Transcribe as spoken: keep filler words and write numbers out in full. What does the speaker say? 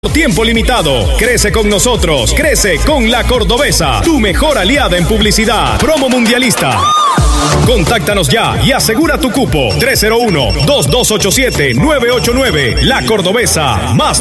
Tiempo limitado. Crece con nosotros. Crece con La Cordobesa. Tu mejor aliada en publicidad. Promo mundialista. Contáctanos ya y asegura tu cupo. tres cero uno, dos dos ocho siete, nueve ocho nueve. La Cordobesa. Más